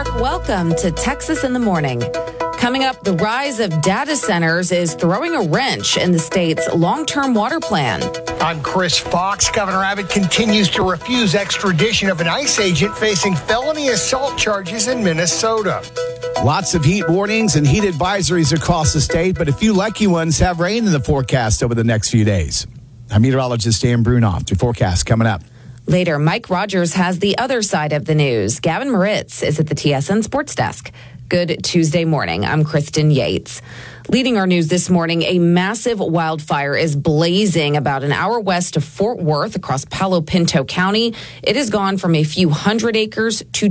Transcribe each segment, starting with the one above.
Mark. Welcome to Texas in the Morning. Coming up, the rise of data centers is throwing a wrench in the state's long-term water plan. I'm Chris Fox. Governor Abbott continues to refuse extradition of an ICE agent facing felony assault charges in Minnesota. Lots of heat warnings and heat advisories across the state, but a few lucky ones have rain in the forecast over the next few days. I'm meteorologist Dan Brunoff. Your forecast coming up. Later, Mike Rogers has the other side of the news. Gavin Moritz is at the TSN Sports Desk. Good Tuesday morning. I'm Kristen Yates. Leading our news this morning, a massive wildfire is blazing about an hour west of Fort Worth across Palo Pinto County. It has gone from a few hundred acres to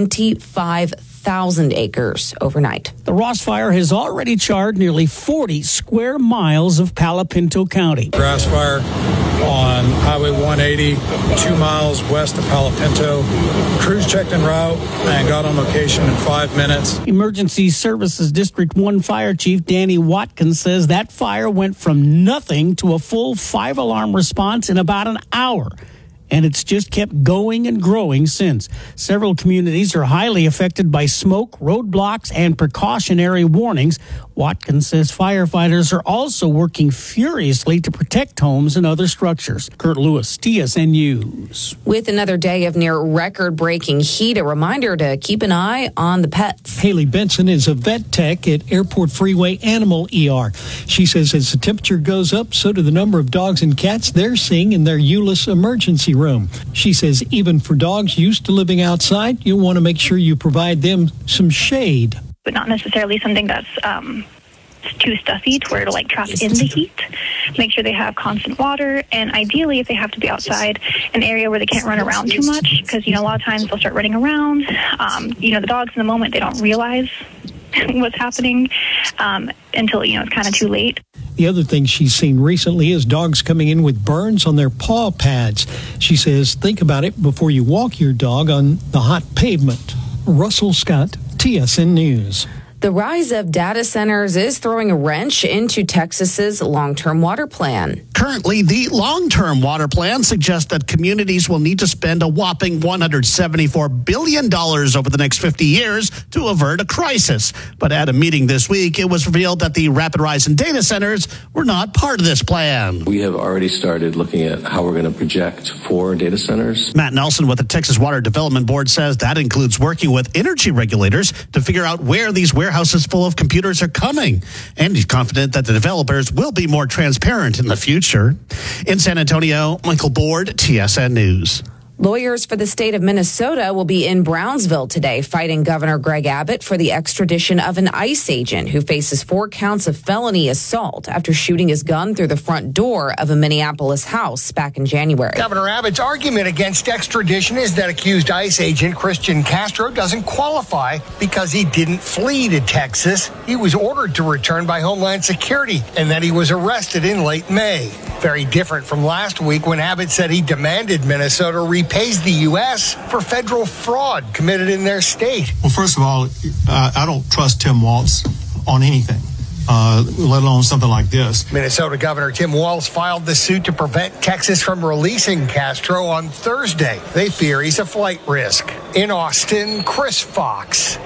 25,000 acres overnight. The Ross Fire has already charred nearly 40 square miles of Palo Pinto County. Grass fire on Highway 180, 2 miles west of Palo Pinto. Crews checked en route and got on location in 5 minutes. Emergency Services District 1 Fire Chief Danny Watkins says that fire went from nothing to a full 5-alarm response in about an hour. And it's just kept going and growing since. Several communities are highly affected by smoke, roadblocks, and precautionary warnings. Watkins says firefighters are also working furiously to protect homes and other structures. Kurt Lewis, TSN News. With another day of near record-breaking heat, a reminder to keep an eye on the pets. Haley Benson is a vet tech at Airport Freeway Animal ER. She says as the temperature goes up, so do the number of dogs and cats they're seeing in their ULIS emergency room. She says even for dogs used to living outside, you'll want to make sure you provide them some shade. But not necessarily something that's too stuffy to where to trap in the heat. Make sure they have constant water, and ideally if they have to be outside, an area where they can't run around too much, because a lot of times they'll start running around. The dogs in the moment, they don't realize what's happening until it's kind of too late. The other thing she's seen recently is dogs coming in with burns on their paw pads. She says, think about it before you walk your dog on the hot pavement. Russell Scott, TSN News. The rise of data centers is throwing a wrench into Texas's long-term water plan. Currently, the long-term water plan suggests that communities will need to spend a whopping $174 billion over the next 50 years to avert a crisis. But at a meeting this week, it was revealed that the rapid rise in data centers were not part of this plan. We have already started looking at how we're going to project for data centers. Matt Nelson with the Texas Water Development Board says that includes working with energy regulators to figure out where these warehouses full of computers are coming. And he's confident that the developers will be more transparent in the future. In San Antonio, Michael Board, TSN News. Lawyers for the state of Minnesota will be in Brownsville today fighting Governor Greg Abbott for the extradition of an ICE agent who faces 4 counts of felony assault after shooting his gun through the front door of a Minneapolis house back in January. Governor Abbott's argument against extradition is that accused ICE agent Christian Castro doesn't qualify because he didn't flee to Texas. He was ordered to return by Homeland Security and that he was arrested in late May. Very different from last week when Abbott said he demanded Minnesota repays the U.S. for federal fraud committed in their state. Well, first of all, I don't trust Tim Walz on anything, let alone something like this. Minnesota Governor Tim Walz filed the suit to prevent Texas from releasing Castro on Thursday. They fear he's a flight risk. In Austin, Chris Fox,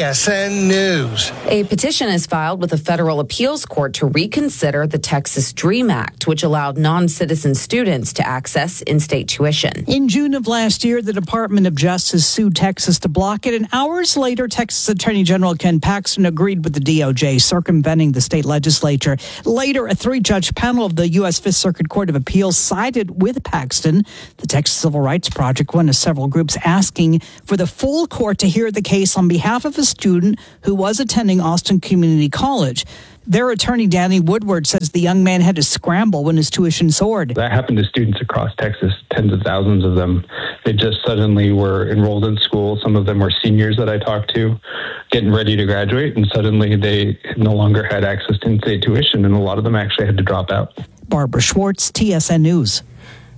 TSN News. A petition is filed with the federal appeals court to reconsider the Texas DREAM Act, which allowed non-citizen students to access in-state tuition. In June of last year, the Department of Justice sued Texas to block it, and hours later, Texas Attorney General Ken Paxton agreed with the DOJ, circumventing the state legislature. Later, a 3-judge panel of the U.S. Fifth Circuit Court of Appeals sided with Paxton. The Texas Civil Rights Project, one of several groups asking for the full court to hear the case on behalf of a student who was attending Austin Community College. Their attorney, Danny Woodward, says the young man had to scramble when his tuition soared. That happened to students across Texas, tens of thousands of them. They just suddenly were enrolled in school. Some of them were seniors that I talked to, getting ready to graduate, and suddenly they no longer had access to in-state tuition, and a lot of them actually had to drop out. Barbara Schwartz, TSN News.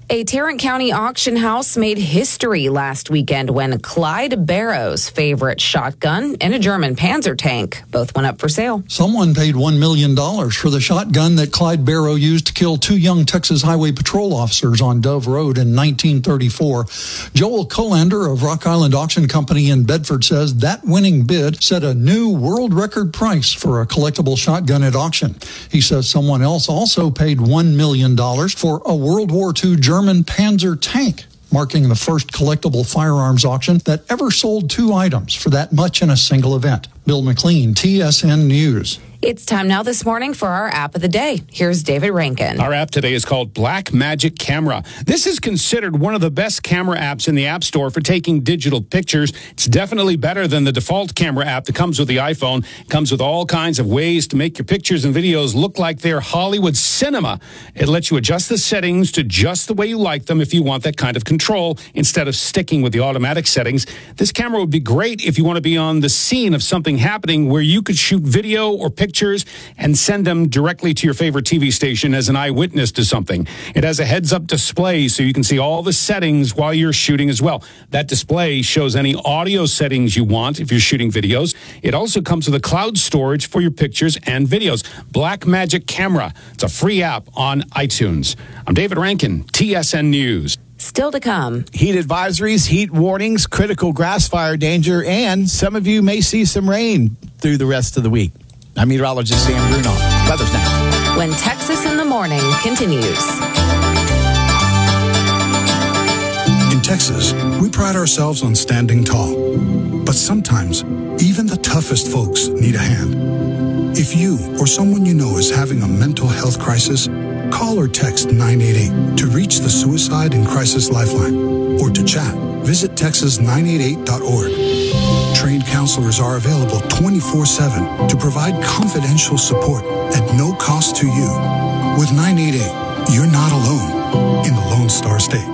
A Tarrant County auction house made history last weekend when Clyde Barrow's favorite shotgun and a German Panzer tank both went up for sale. Someone paid $1 million for the shotgun that Clyde Barrow used to kill 2 young Texas Highway Patrol officers on Dove Road in 1934. Joel Colander of Rock Island Auction Company in Bedford says that winning bid set a new world record price for a collectible shotgun at auction. He says someone else also paid $1 million for a World War II German Panzer tank, marking the first collectible firearms auction that ever sold 2 items for that much in a single event. Bill McLean, TSN News. It's time now this morning for our app of the day. Here's David Rankin. Our app today is called Blackmagic Camera. This is considered one of the best camera apps in the App Store for taking digital pictures. It's definitely better than the default camera app that comes with the iPhone. It comes with all kinds of ways to make your pictures and videos look like they're Hollywood cinema. It lets you adjust the settings to just the way you like them if you want that kind of control instead of sticking with the automatic settings. This camera would be great if you want to be on the scene of something happening where you could shoot video or pictures and send them directly to your favorite TV station as an eyewitness to something. It has a heads-up display so you can see all the settings while you're shooting as well. That display shows any audio settings you want if you're shooting videos. It also comes with a cloud storage for your pictures and videos. Blackmagic Camera. It's a free app on iTunes. I'm David Rankin, TSN News. Still to come. Heat advisories, heat warnings, critical grass fire danger, and some of you may see some rain through the rest of the week. I'm meteorologist Sam Bruno. Weather's next. When Texas in the Morning continues. In Texas, we pride ourselves on standing tall. But sometimes, even the toughest folks need a hand. If you or someone you know is having a mental health crisis, call or text 988 to reach the Suicide and Crisis Lifeline. Or to chat, visit texas988.org. Trained counselors are available 24/7 to provide confidential support at no cost to you. With 988, you're not alone in the Lone Star State.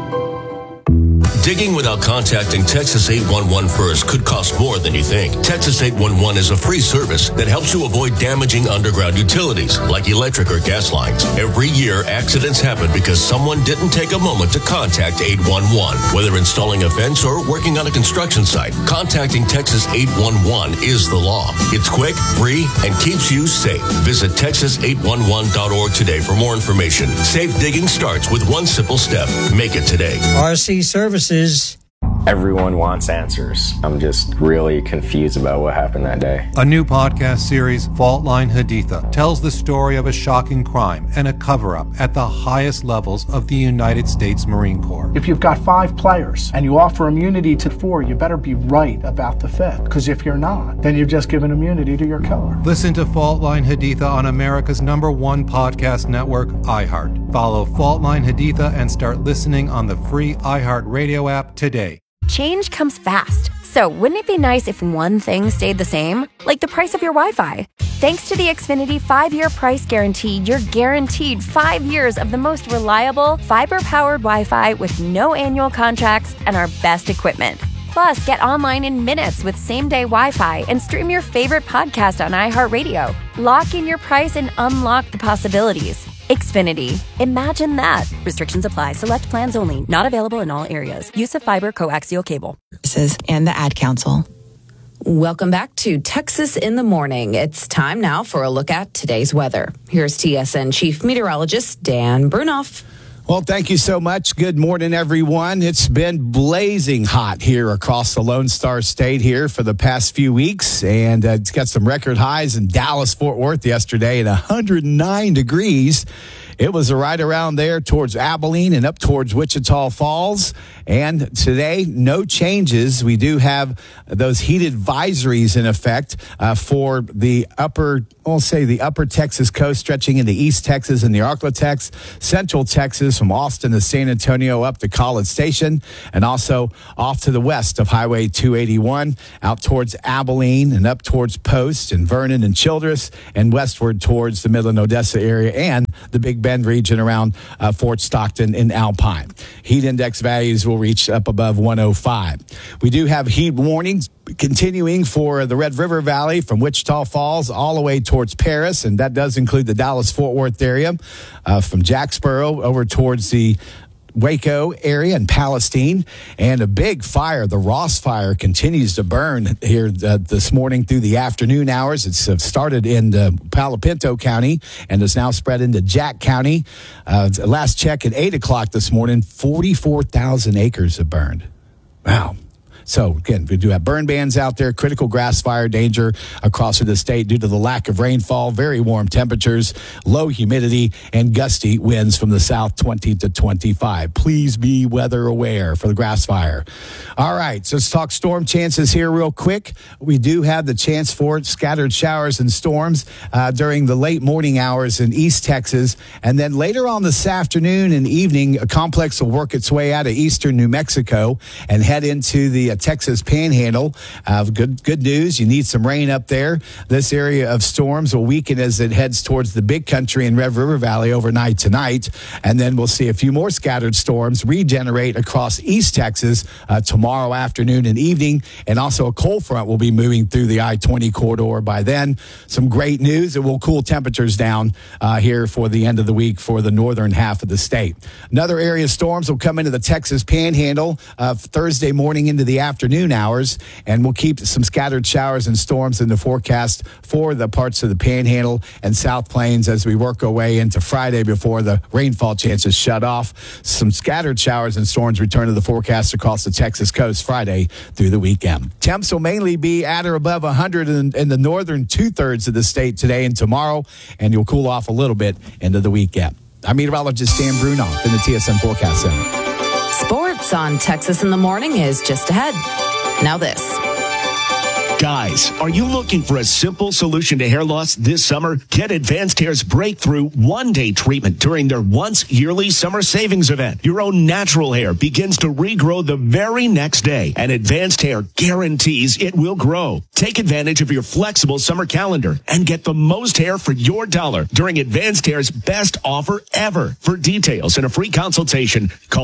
Digging without contacting Texas 811 first could cost more than you think. Texas 811 is a free service that helps you avoid damaging underground utilities like electric or gas lines. Every year, accidents happen because someone didn't take a moment to contact 811. Whether installing a fence or working on a construction site, contacting Texas 811 is the law. It's quick, free, and keeps you safe. Visit texas811.org today for more information. Safe digging starts with one simple step. Make it today. RC Services. Everyone wants answers. I'm just really confused about what happened that day. A new podcast series, Fault Line Haditha, tells the story of a shocking crime and a cover-up at the highest levels of the United States Marine Corps. If you've got 5 players and you offer immunity to 4, you better be right about the 5th. Because if you're not, then you've just given immunity to your killer. Listen to Fault Line Haditha on America's #1 podcast network, iHeart. Follow Fault Line Haditha and start listening on the free iHeart Radio app today. Change comes fast, so wouldn't it be nice if one thing stayed the same? Like the price of your Wi-Fi. Thanks to the Xfinity 5-year price guarantee, you're guaranteed 5 years of the most reliable, fiber-powered Wi-Fi with no annual contracts and our best equipment. Plus, get online in minutes with same-day Wi-Fi and stream your favorite podcast on iHeartRadio. Lock in your price and unlock the possibilities. Xfinity. Imagine that. Restrictions apply. Select plans only. Not available in all areas. Use of fiber coaxial cable. And the Ad Council. Welcome back to Texas in the Morning. It's time now for a look at today's weather. Here's TSN Chief Meteorologist Dan Brunoff. Well, thank you so much. Good morning, everyone. It's been blazing hot here across the Lone Star State here for the past few weeks, and it's got some record highs in Dallas, Fort Worth yesterday at 109 degrees. It was right around there towards Abilene and up towards Wichita Falls. And today, no changes. We do have those heat advisories in effect for the upper Texas coast, stretching into East Texas and the Arklatex, Central Texas from Austin to San Antonio up to College Station, and also off to the west of Highway 281 out towards Abilene and up towards Post and Vernon and Childress and westward towards the Midland, Odessa area and the Big Bend region around Fort Stockton and Alpine. Heat index values will reach up above 105. We do have heat warnings continuing for the Red River Valley from Wichita Falls all the way towards Paris, and that does include the Dallas-Fort Worth area from Jacksboro over towards the Waco area and Palestine. And a big fire, the Ross fire, continues to burn here this morning through the afternoon hours. It's started in Palo Pinto County and is now spread into Jack County. Last check at 8 o'clock this morning, 44,000 acres have burned. Wow. So, again, we do have burn bans out there, critical grass fire danger across the state due to the lack of rainfall, very warm temperatures, low humidity, and gusty winds from the south 20 to 25. Please be weather aware for the grass fire. All right, so let's talk storm chances here real quick. We do have the chance for scattered showers and storms during the late morning hours in East Texas. And then later on this afternoon and evening, a complex will work its way out of eastern New Mexico and head into the Texas Panhandle. Good news. You need some rain up there. This area of storms will weaken as it heads towards the Big Country and Red River Valley overnight tonight. And then we'll see a few more scattered storms regenerate across East Texas tomorrow afternoon and evening. And also a cold front will be moving through the I-20 corridor by then. Some great news. It will cool temperatures down here for the end of the week for the northern half of the state. Another area of storms will come into the Texas Panhandle Thursday morning into the afternoon hours, and we'll keep some scattered showers and storms in the forecast for the parts of the Panhandle and South Plains as we work our way into Friday before the rainfall chances shut off. Some scattered showers and storms return to the forecast across the Texas coast Friday through the weekend. Temps will mainly be at or above 100 in the northern two-thirds of the state today and tomorrow, and you'll cool off a little bit into the weekend. I'm meteorologist Dan Brunoff in the TSN Forecast Center. Sports on Texas in the Morning is just ahead. Now this. Guys, are you looking for a simple solution to hair loss this summer? Get Advanced Hair's breakthrough one-day treatment during their once-yearly summer savings event. Your own natural hair begins to regrow the very next day, and Advanced Hair guarantees it will grow. Take advantage of your flexible summer calendar and get the most hair for your dollar during Advanced Hair's best offer ever. For details and a free consultation, call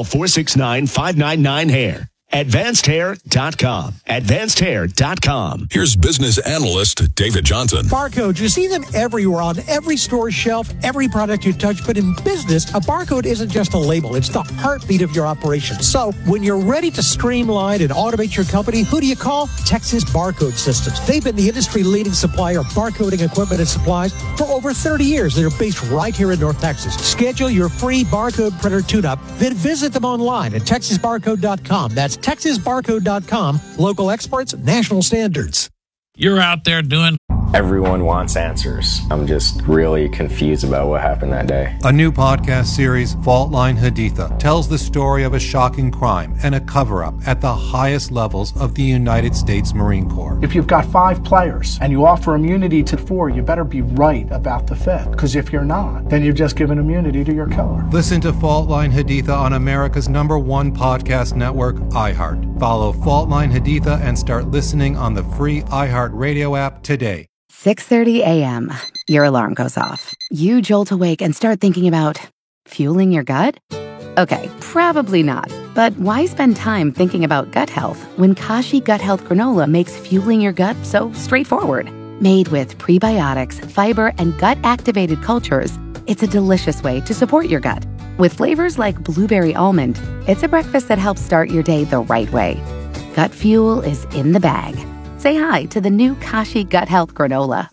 469-599-HAIR. AdvancedHair.com. AdvancedHair.com. Here's business analyst David Johnson. Barcodes, you see them everywhere on every store shelf, every product you touch. But in business, a barcode isn't just a label. It's the heartbeat of your operation. So when you're ready to streamline and automate your company, who do you call? Texas Barcode Systems. They've been the industry-leading supplier of barcoding equipment and supplies for over 30 years. They're based right here in North Texas. Schedule your free barcode printer tune-up, then visit them online at TexasBarcode.com. That's TexasBarcode.com. Local experts, national standards. You're out there doing... Everyone wants answers. I'm just really confused about what happened that day. A new podcast series, Fault Line Haditha, tells the story of a shocking crime and a cover-up at the highest levels of the United States Marine Corps. If you've got 5 players and you offer immunity to 4, you better be right about the 5th. Because if you're not, then you've just given immunity to your killer. Listen to Fault Line Haditha on America's #1 podcast network, iHeart. Follow Fault Line Haditha and start listening on the free iHeart Radio app today. 6:30 a.m. Your alarm goes off. You jolt awake and start thinking about fueling your gut? Okay, probably not. But why spend time thinking about gut health when Kashi Gut Health Granola makes fueling your gut so straightforward? Made with prebiotics, fiber, and gut-activated cultures, it's a delicious way to support your gut. With flavors like blueberry almond, it's a breakfast that helps start your day the right way. Gut fuel is in the bag. Say hi to the new Kashi Gut Health Granola.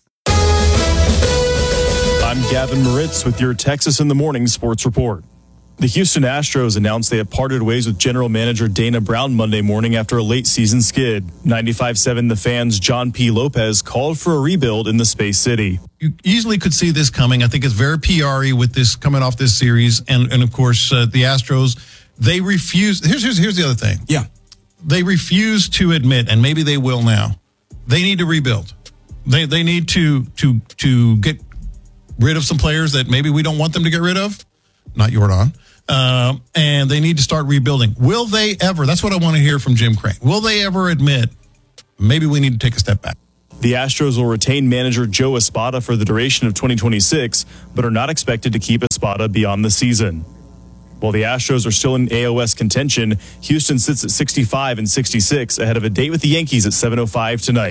I'm Gavin Moritz with your Texas in the Morning Sports Report. The Houston Astros announced they have parted ways with general manager Dana Brown Monday morning after a late season skid. 95.7 The Fan's John P. Lopez called for a rebuild in the Space City. You easily could see this coming. I think it's very PR-y with this coming off this series. And of course, the Astros, they refuse. Here's the other thing. Yeah. They refuse to admit, and maybe they will now, they need to rebuild. They need to get rid of some players that maybe we don't want them to get rid of. Not Jordan. And they need to start rebuilding. Will they ever? That's what I want to hear from Jim Crane. Will they ever admit maybe we need to take a step back? The Astros will retain manager Joe Espada for the duration of 2026, but are not expected to keep Espada beyond the season. While the Astros are still in AOS contention, Houston sits at 65 and 66 ahead of a date with the Yankees at 7:05 tonight.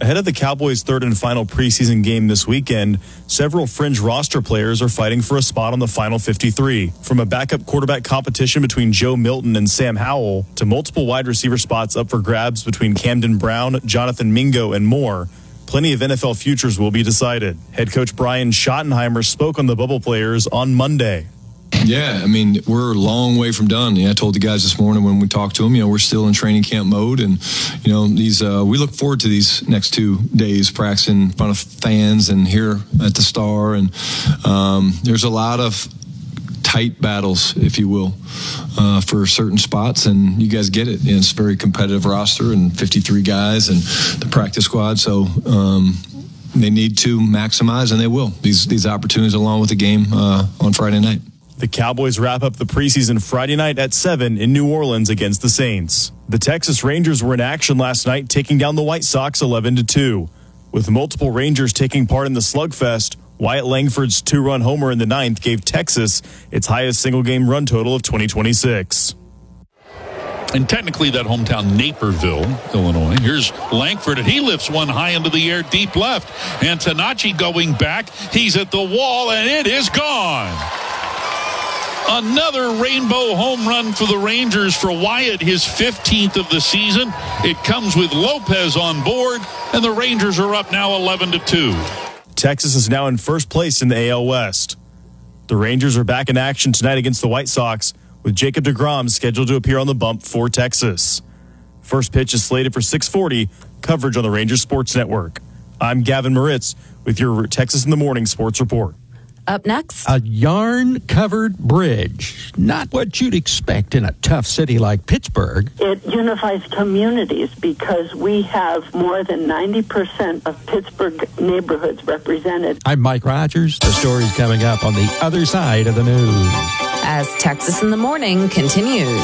Ahead of the Cowboys' third and final preseason game this weekend, several fringe roster players are fighting for a spot on the final 53. From a backup quarterback competition between Joe Milton and Sam Howell to multiple wide receiver spots up for grabs between Camden Brown, Jonathan Mingo, and more, plenty of NFL futures will be decided. Head coach Brian Schottenheimer spoke on the bubble players on Monday. Yeah, I mean, we're a long way from done. I told the guys this morning when we talked to them, we're still in training camp mode. And, these we look forward to these next 2 days practicing in front of fans and here at the Star. And there's a lot of tight battles, if you will, for certain spots. And you guys get it. It's a very competitive roster and 53 guys and the practice squad. So they need to maximize, and they will, these opportunities along with the game on Friday night. The Cowboys wrap up the preseason Friday night at 7 in New Orleans against the Saints. The Texas Rangers were in action last night, taking down the White Sox 11-2. With multiple Rangers taking part in the slugfest, Wyatt Langford's 2-run homer in the ninth gave Texas its highest single-game run total of 2026. And technically that hometown Naperville, Illinois. Here's Langford, and he lifts one high into the air deep left. And Tanachi going back. He's at the wall, and it is gone. Another rainbow home run for the Rangers for Wyatt, his 15th of the season. It comes with Lopez on board, and the Rangers are up now 11-2. Texas is now in first place in the AL West. The Rangers are back in action tonight against the White Sox, with Jacob deGrom scheduled to appear on the bump for Texas. First pitch is slated for 6:40, coverage on the Rangers Sports Network. I'm Gavin Moritz with your Texas in the Morning Sports Report. Up next, a yarn-covered bridge. Not what you'd expect in a tough city like Pittsburgh. It unifies communities because we have more than 90% of Pittsburgh neighborhoods represented. I'm Mike Rogers. The story's coming up on the other side of the news. As Texas in the Morning continues.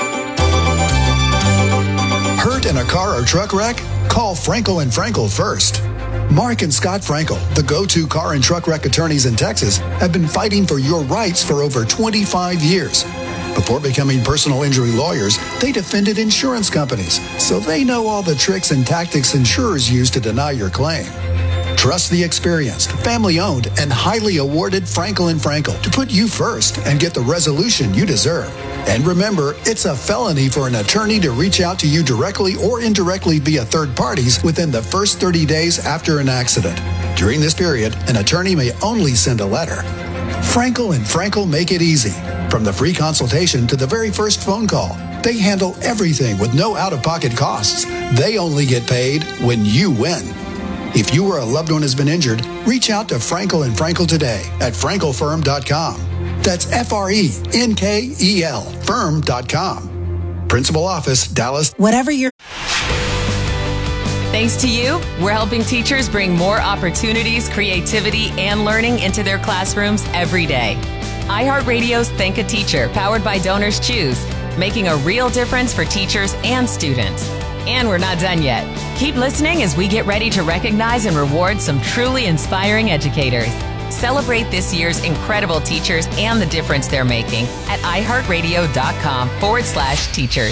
Hurt in a car or truck wreck? Call Frankel & Frankel first. Mark and Scott Frankel, the go-to car and truck wreck attorneys in Texas, have been fighting for your rights for over 25 years. Before becoming personal injury lawyers, they defended insurance companies, so they know all the tricks and tactics insurers use to deny your claim. Trust the experienced, family-owned, and highly awarded Frankel & Frankel to put you first and get the resolution you deserve. And remember, it's a felony for an attorney to reach out to you directly or indirectly via third parties within the first 30 days after an accident. During this period, an attorney may only send a letter. Frankel & Frankel make it easy. From the free consultation to the very first phone call, they handle everything with no out-of-pocket costs. They only get paid when you win. If you or a loved one has been injured, reach out to Frankel & Frankel today at frankelfirm.com. That's FRENKEL firm.com. Principal office, Dallas. Whatever you're... Thanks to you, we're helping teachers bring more opportunities, creativity, and learning into their classrooms every day. iHeartRadio's Thank a Teacher, powered by Donors Choose, making a real difference for teachers and students. And we're not done yet. Keep listening as we get ready to recognize and reward some truly inspiring educators. Celebrate this year's incredible teachers and the difference they're making at iHeartRadio.com/teachers.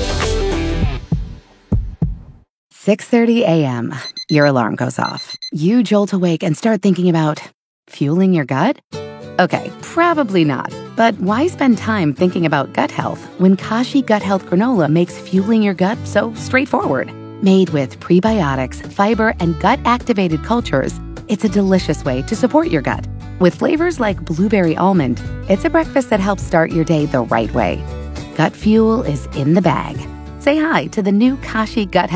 6:30 a.m. Your alarm goes off. You jolt awake and start thinking about fueling your gut? Okay, probably not. But why spend time thinking about gut health when Kashi Gut Health Granola makes fueling your gut so straightforward? Made with prebiotics, fiber, and gut-activated cultures, it's a delicious way to support your gut. With flavors like blueberry almond, it's a breakfast that helps start your day the right way. Gut fuel is in the bag. Say hi to the new Kashi Gut